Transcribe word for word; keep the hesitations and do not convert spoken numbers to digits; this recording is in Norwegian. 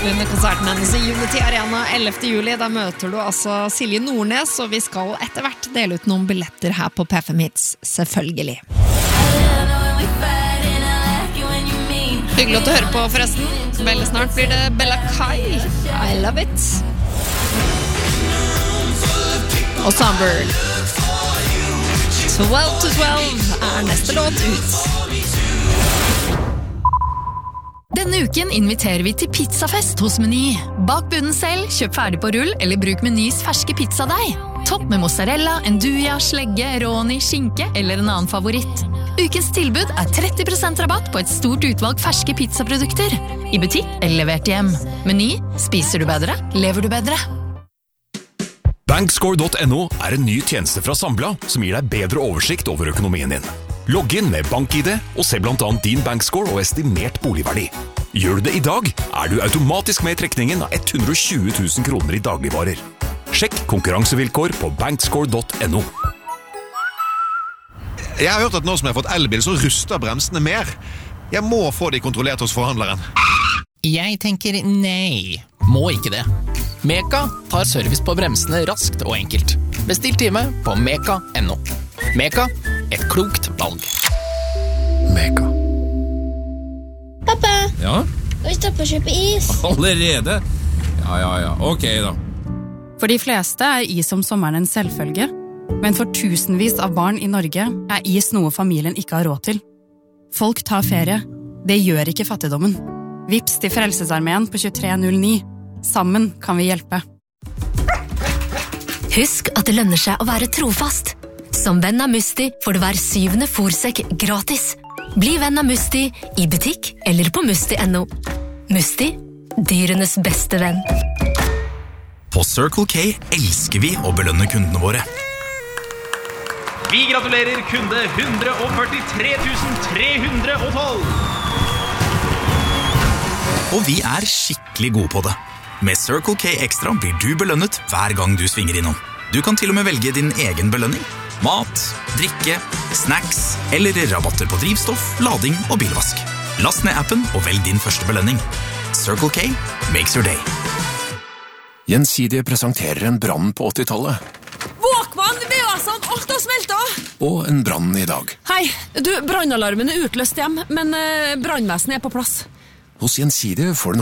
Under konserten hennes i Unity Arena ellevte juli, da møter du altså Silje Nordnes, og vi skal etter hvert dele ut noen billetter her på P F M Hits, selvfølgelig. Hyggelig at du hører på forresten. Veldig snart blir det Bella Kai. I love it. Og Songbird. twelve to twelve er neste låt ut. Denne uken inviterer vi til pizzafest hos Meny. Bak bunnen selv, kjøp ferdig på rull, eller bruk Menys ferske pizzadeig. Topp med mozzarella, enduja, slegge, roni, skinke eller en annen favoritt. Ukens tilbud er tretti prosent rabatt på et stort utvalg ferske pizzaprodukter. I butikk eller levert hjem. Meny, spiser du bedre, lever du bedre. Bankscore punktum no er en ny tjeneste fra Sambla som gir deg bedre oversikt over økonomien din. Logg inn med bank-I D og se blant annet din bankscore og estimert boligverdi. Gjør du det i dag, er du automatisk med i trekningen av hundre og tjue tusen kroner i dagligvarer. Sjekk konkurransevilkår på bankscore punktum no. Jeg har hørt at nå som jeg har fått elbil, så ruster bremsene mer. Jeg må få de kontrollert hos forhandleren. Jeg tenker nei, må ikke det. Meka tar service på bremsene raskt og enkelt. Bestill time på meka punktum no. Meka, et klokt valg. Meka. Pappa, Ja, vi står på å kjøpe is. allerede? Ja, ja, ja, ok da. For de fleste er is om sommeren en selvfølge, men for tusenvis av barn i Norge er is noe familien ikke har råd til. Folk tar ferie. Det gjør ikke fattigdommen. Vips til Frelsesarmeen på tjuetre null ni. Sammen kan vi hjelpe. Husk at det lønner seg å være trofast. Som venn av Musti får du hver syvende fôrsekk gratis. Bli venn av Musti i butikk eller på musti punktum no. Musti, dyrenes beste venn. På Circle K elsker vi å belønne kundene våre. Vi gratulerer kunde one hundred forty-three thousand three hundred twelve. Og vi er skikkelig gode på det. Med Circle K Extra blir du belønnet hver gang du svinger innom. Du kan til og med velge din egen belønning. Mat, drikke, snacks eller rabatter på drivstoff, lading og bilvask. Last ned appen og velg din første belønning. Circle K makes your day. Gjensidige presenterer en brann på åttitallet. Våkmann, det er jo sånn, alt har smeltet. Og en brann i dag. Hei, du, brannalarmen er utløst hjem, men uh, brannvesenet er på plass. Hos Gjensidige får du